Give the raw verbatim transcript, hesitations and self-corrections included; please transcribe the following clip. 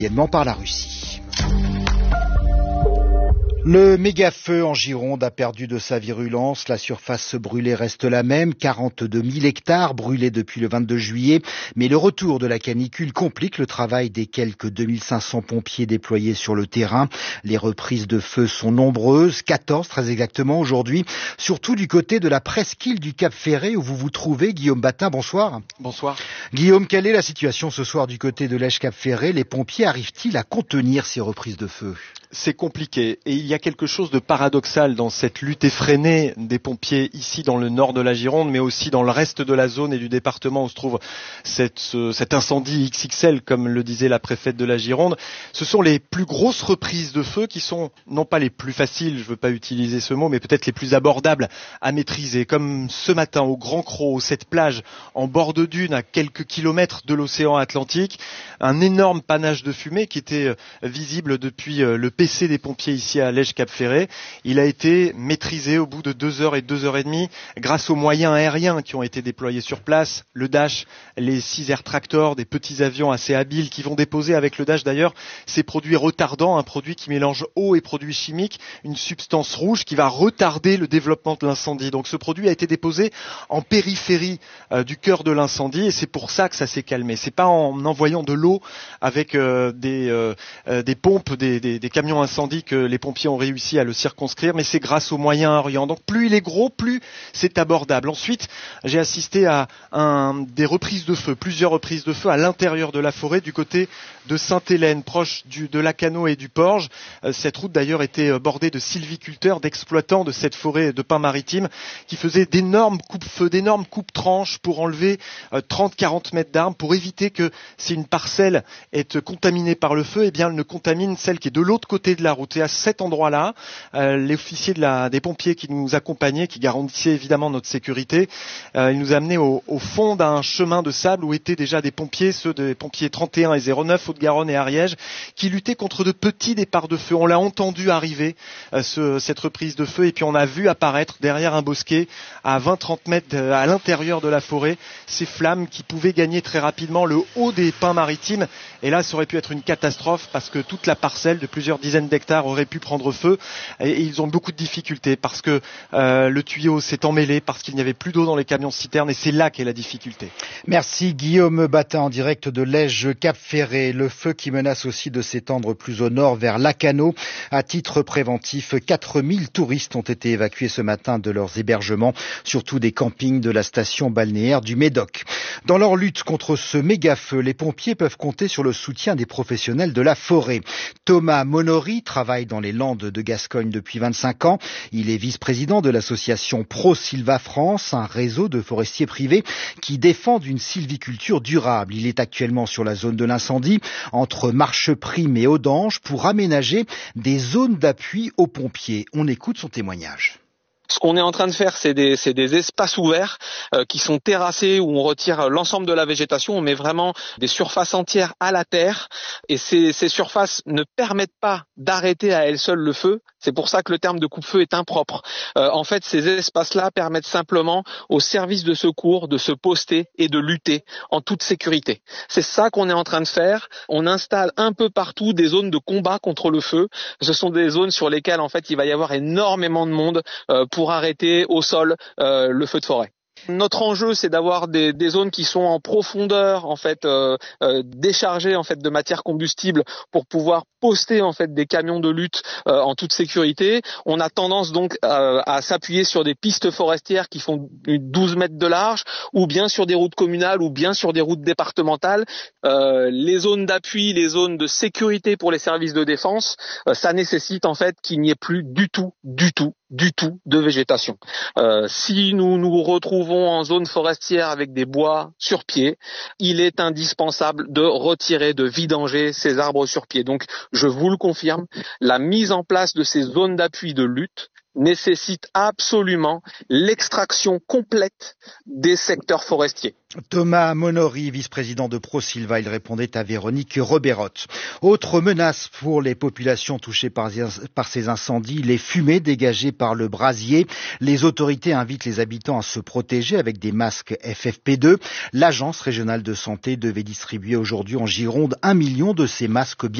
par la Russie. Le méga-feu en Gironde a perdu de sa virulence. La surface brûlée reste la même, quarante-deux mille hectares brûlés depuis le vingt-deux juillet. Mais le retour de la canicule complique le travail des quelques deux mille cinq cents pompiers déployés sur le terrain. Les reprises de feu sont nombreuses, quatorze très exactement aujourd'hui, surtout du côté de la presqu'île du Cap-Ferret où vous vous trouvez. Guillaume Batin, bonsoir. Bonsoir. Guillaume, quelle est la situation ce soir du côté de l'Èche-Cap-Ferret? Les pompiers arrivent-ils à contenir ces reprises de feu? C'est compliqué et il y a quelque chose de paradoxal dans cette lutte effrénée des pompiers ici dans le nord de la Gironde, mais aussi dans le reste de la zone et du département où se trouve cette, ce, cet incendie X X L, comme le disait la préfète de la Gironde. Ce sont les plus grosses reprises de feu qui sont non pas les plus faciles, je ne veux pas utiliser ce mot, mais peut-être les plus abordables à maîtriser, comme ce matin au Grand Cros, cette plage en bord de dune à quelques kilomètres de l'océan Atlantique, un énorme panache de fumée qui était visible depuis le P C des pompiers ici à l'Èche-Cap-Ferret. Il a été maîtrisé au bout de deux heures et deux heures et demie grâce aux moyens aériens qui ont été déployés sur place, le Dash, les six Air Tractor, des petits avions assez habiles qui vont déposer avec le Dash d'ailleurs ces produits retardants, un produit qui mélange eau et produits chimiques, une substance rouge qui va retarder le développement de l'incendie. Donc ce produit a été déposé en périphérie euh, du cœur de l'incendie et c'est pour ça que ça s'est calmé. C'est pas en envoyant de l'eau avec euh, des, euh, euh, des pompes, des, des, des camions incendie que les pompiers ont réussi à le circonscrire, mais c'est grâce aux moyens aériens. Donc plus il est gros, plus c'est abordable. Ensuite, j'ai assisté à un, des reprises de feu, plusieurs reprises de feu à l'intérieur de la forêt du côté de Sainte-Hélène, proche du, de Lacanau et du Porge. Euh, cette route d'ailleurs était bordée de sylviculteurs, d'exploitants de cette forêt de pins maritimes qui faisaient d'énormes coupe-feux, d'énormes coupes-tranches pour enlever euh, trente à quarante mètres d'arbres pour éviter que si une parcelle est contaminée par le feu, eh bien elle ne contamine celle qui est de l'autre côté de la route. Et à cet endroit-là, euh, les officiers de la, des pompiers qui nous accompagnaient, qui garantissaient évidemment notre sécurité, euh, ils nous amenaient au, au fond d'un chemin de sable où étaient déjà des pompiers, ceux des pompiers trente et un et zéro neuf, Haute-Garonne et Ariège, qui luttaient contre de petits départs de feu. On l'a entendu arriver, euh, ce, cette reprise de feu, et puis on a vu apparaître derrière un bosquet, à vingt à trente mètres de, à l'intérieur de la forêt, ces flammes qui pouvaient gagner très rapidement le haut des pins maritimes. Et là, ça aurait pu être une catastrophe parce que toute la parcelle de plusieurs dizaines d'hectares auraient pu prendre feu et ils ont beaucoup de difficultés parce que euh, le tuyau s'est emmêlé, parce qu'il n'y avait plus d'eau dans les camions citernes et c'est là qu'est la difficulté. Merci Guillaume Batin en direct de l'Èche-Cap-Ferret. Le feu qui menace aussi de s'étendre plus au nord vers Lacanau. À titre préventif, quatre mille touristes ont été évacués ce matin de leurs hébergements, surtout des campings de la station balnéaire du Médoc. Dans leur lutte contre ce méga-feu, les pompiers peuvent compter sur le soutien des professionnels de la forêt. Thomas Monori travaille dans les Landes de Gascogne depuis vingt-cinq ans. Il est vice-président de l'association Pro Silva France, un réseau de forestiers privés qui défendent une sylviculture durable. Il est actuellement sur la zone de l'incendie, entre Marcheprime et Audange, pour aménager des zones d'appui aux pompiers. On écoute son témoignage. Ce qu'on est en train de faire, c'est des, c'est des espaces ouverts euh, qui sont terrassés où on retire l'ensemble de la végétation. On met vraiment des surfaces entières à la terre et ces, ces surfaces ne permettent pas d'arrêter à elles seules le feu. C'est pour ça que le terme de coupe-feu est impropre. Euh, en fait, ces espaces-là permettent simplement aux services de secours de se poster et de lutter en toute sécurité. C'est ça qu'on est en train de faire. On installe un peu partout des zones de combat contre le feu. Ce sont des zones sur lesquelles en fait il va y avoir énormément de monde euh, pour pour arrêter au sol euh, le feu de forêt. Notre enjeu, c'est d'avoir des, des zones qui sont en profondeur, en fait, euh, euh, déchargées en fait de matière combustible pour pouvoir poster en fait des camions de lutte euh, en toute sécurité. On a tendance donc euh, à s'appuyer sur des pistes forestières qui font douze mètres de large, ou bien sur des routes communales, ou bien sur des routes départementales. Euh, les zones d'appui, les zones de sécurité pour les services de défense, euh, ça nécessite en fait qu'il n'y ait plus du tout, du tout. du tout de végétation. Euh, si nous nous retrouvons en zone forestière avec des bois sur pied, il est indispensable de retirer, de vidanger ces arbres sur pied. Donc, je vous le confirme, la mise en place de ces zones d'appui de lutte nécessite absolument l'extraction complète des secteurs forestiers. Thomas Monori, vice-président de ProSilva, il répondait à Véronique Roberotte. Autre menace pour les populations touchées par, par ces incendies, les fumées dégagées par le brasier. Les autorités invitent les habitants à se protéger avec des masques F F P deux. L'Agence régionale de santé devait distribuer aujourd'hui en Gironde un million de ces masques bien